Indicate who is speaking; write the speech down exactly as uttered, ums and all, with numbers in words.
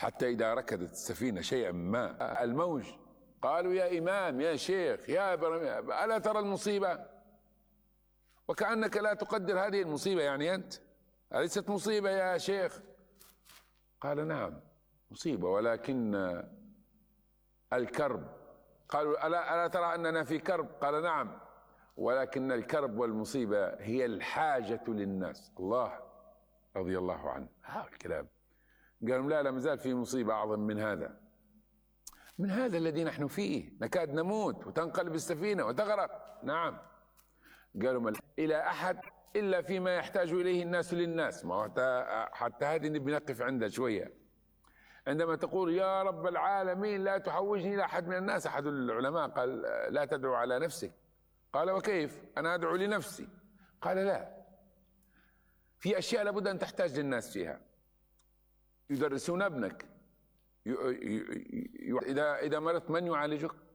Speaker 1: حتى إذا ركضت السفينة شيئا ما الموج قالوا يا إمام يا شيخ يا برمي ألا ترى المصيبة؟ وكأنك لا تقدر هذه المصيبة، يعني أنت أليست مصيبة يا شيخ؟ قال نعم مصيبة، ولكن الكرب. قالوا ألا, ألا ترى أننا في كرب؟ قال نعم، ولكن الكرب والمصيبة هي الحاجة للناس. الله رضي الله عنه هذا الكلام. قالوا لا لا مازال في مصيبة أعظم من هذا، من هذا الذي نحن فيه، نكاد نموت وتنقلب السفينة وتغرق. نعم. قالوا ما إلى أحد إلا فيما يحتاج إليه الناس للناس. ما حتى, حتى هذه بنقف عندها شوية. عندما تقول يا رب العالمين لا تحوجني إلى أحد من الناس، أحد العلماء قال لا تدعو على نفسك. قال وكيف؟ أنا أدعو لنفسي. قال لا، في أشياء لابد أن تحتاج للناس فيها. يدرسون ابنك، ي... ي... ي... إذا إذا مرضت من يعالجك؟